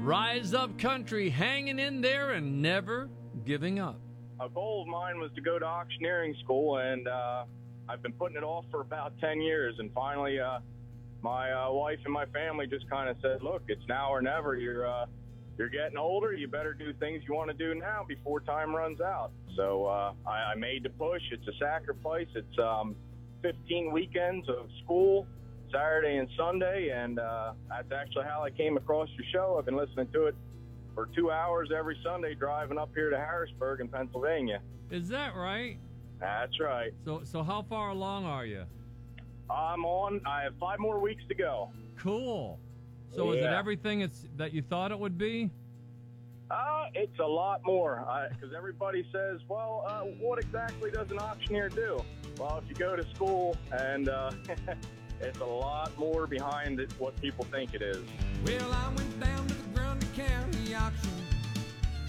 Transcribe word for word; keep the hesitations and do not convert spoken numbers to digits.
Rise Up Country, hanging in there and never giving up. A goal of mine was to go to auctioneering school, and uh, I've been putting it off for about ten years. And finally, uh, my uh, wife and my family just kind of said, look, it's now or never. You're, uh, you're getting older. You better do things you want to do now before time runs out. So uh, I, I made the push. It's a sacrifice. It's um, fifteen weekends of school, Saturday and Sunday, and uh, that's actually how I came across your show. I've been listening to it for two hours every Sunday driving up here to Harrisburg in Pennsylvania. Is that right? That's right. So so how far along are you? I'm on. I have five more weeks to go. Cool. So yeah. Is it everything it's, that you thought it would be? Uh, it's a lot more, because everybody says, well, uh, what exactly does an auctioneer do? Well, if you go to school, and uh, it's a lot more behind it, what people think it is. Well, I went down to